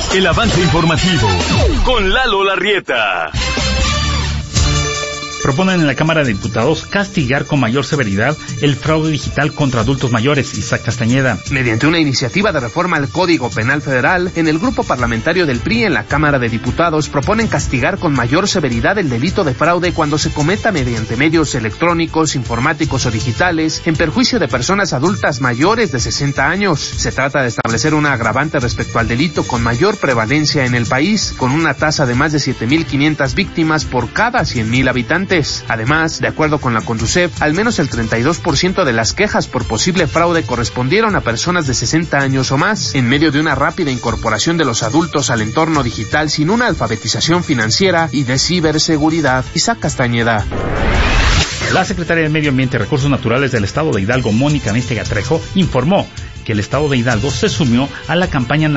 El avance informativo con Lalo Larrieta. Proponen en la Cámara de Diputados castigar con mayor severidad el fraude digital contra adultos mayores. Isaac Castañeda. Mediante una iniciativa de reforma al Código Penal Federal, en el grupo parlamentario del PRI en la Cámara de Diputados proponen castigar con mayor severidad el delito de fraude cuando se cometa mediante medios electrónicos, informáticos o digitales, en perjuicio de personas adultas mayores de 60 años. Se trata de establecer una agravante respecto al delito con mayor prevalencia en el país, con una tasa de más de 7.500 víctimas por cada 100.000 habitantes. Además, de acuerdo con la CONDUCEF, al menos el 32% de las quejas por posible fraude correspondieron a personas de 60 años o más, en medio de una rápida incorporación de los adultos al entorno digital sin una alfabetización financiera y de ciberseguridad. Isaac Castañeda. La secretaria de Medio Ambiente y Recursos Naturales del Estado de Hidalgo, Mónica Anístegui Trejo, informó que el Estado de Hidalgo se sumió a la campaña